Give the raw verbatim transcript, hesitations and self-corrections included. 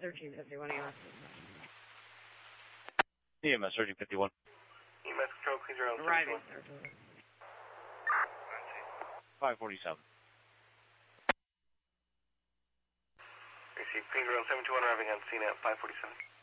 thirteen fifty-one E M S. E M S thirteen fifty-one. E M S control, please around Arriving. five forty-seven. Receive, please around seven two one, arriving on scene at five forty-seven.